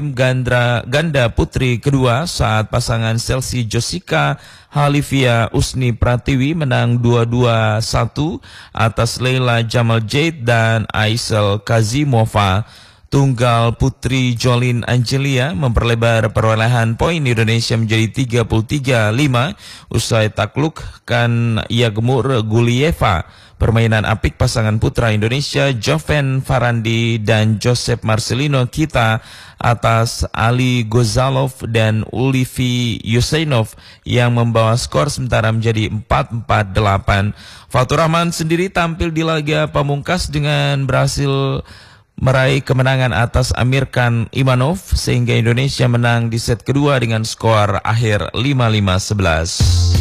ganda putri kedua saat pasangan Chelsea Jessica Halivia Usni Pratiwi menang 2-2-1 atas Leila Jamal Jade dan Aisel Kazimova. Tunggal putri Jolin Angelia memperlebar perolehan poin Indonesia menjadi 33-5 usai taklukkan Yagmur Gulieva. Permainan apik pasangan putra Indonesia Joven Farandi dan Joseph Marcelino Kita atas Ali Gozalov dan Ulivi Yusainov yang membawa skor sementara menjadi 4-4-8. Fatur Rahman sendiri tampil di laga pamungkas dengan berhasil meraih kemenangan atas Amir Khan Imanov sehingga Indonesia menang di set kedua dengan skor akhir 5-5-11.